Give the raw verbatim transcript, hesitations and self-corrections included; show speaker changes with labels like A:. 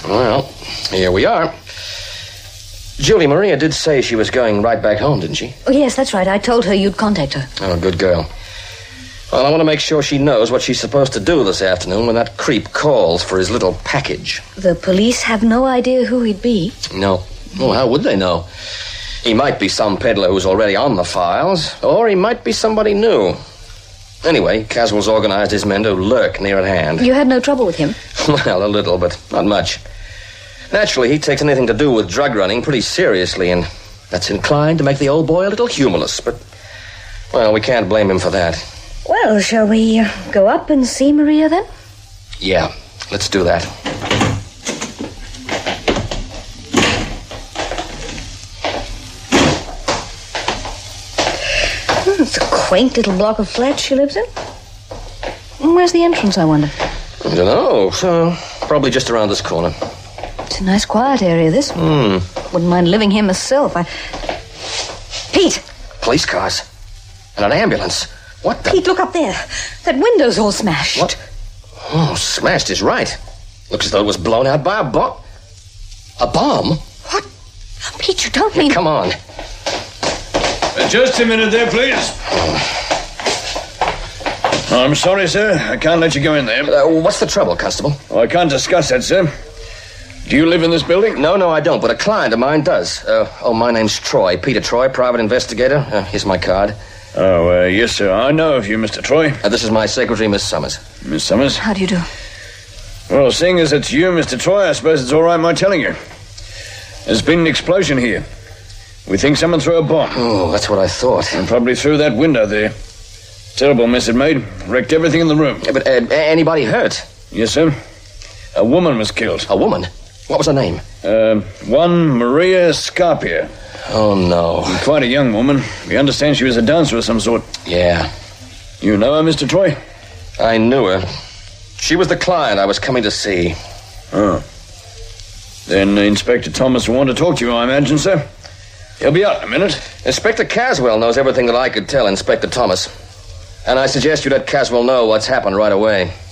A: Well, here we are. Julie, Maria did say she was going right back home, didn't she?
B: Oh, yes, that's right. I told her you'd contact her.
A: Oh, good girl. Well, I want to make sure she knows what she's supposed to do this afternoon when that creep calls for his little package.
B: The police have no idea who he'd be?
A: No. Well, how would they know? He might be some peddler who's already on the files, or he might be somebody new. Anyway, Caswell's organized his men to lurk near at hand.
B: You had no trouble with him?
A: Well, a little, but not much. Naturally, he takes anything to do with drug running pretty seriously, and that's inclined to make the old boy a little humorless. But, well, we can't blame him for that.
B: Well, shall we uh, go up and see Maria, then?
A: Yeah, let's do that.
B: Hmm, it's a quaint little block of flats she lives in. Where's the entrance, I wonder?
A: I don't know. So, probably just around this corner.
B: It's a nice quiet area, this.
A: Hmm.
B: Wouldn't mind living here myself. I... Pete!
A: Police cars. And an ambulance. What the...
B: Pete, look up there. That window's all smashed.
A: What? Oh, smashed is right. Looks as though it was blown out by a bomb. A bomb?
B: What? Pete, you don't mean...
A: Come on.
C: Uh, just a minute there, please.
A: Oh.
C: I'm sorry, sir. I can't let you go in there.
A: Uh, what's the trouble, Constable?
C: Oh, I can't discuss that, sir. Do you live in this building?
A: No, no, I don't, but a client of mine does. Uh, oh, my name's Troy, Peter Troy, private investigator. Uh, here's my card.
C: Oh, uh, yes, sir. I know of you, Mister Troy.
A: Uh, this is my secretary, Miss Summers.
C: Miss Summers?
B: How do you do?
C: Well, seeing as it's you, Mister Troy, I suppose it's all right my telling you. There's been an explosion here. We think someone threw a bomb.
A: Oh, that's what I thought.
C: And probably through that window there. Terrible mess it made. Wrecked everything in the room.
A: Yeah, but uh, anybody hurt?
C: Yes, sir. A woman was killed.
A: A woman? What was her name?
C: Uh, one Maria Scarpia.
A: Oh, no.
C: Quite a young woman. We understand she was a dancer of some sort.
A: Yeah.
C: You know her, Mister Troy?
A: I knew her. She was the client I was coming to see.
C: Oh. Then uh, Inspector Thomas will want to talk to you, I imagine, sir. He'll be out in a minute.
A: Inspector Caswell knows everything that I could tell Inspector Thomas. And I suggest you let Caswell know what's happened right away.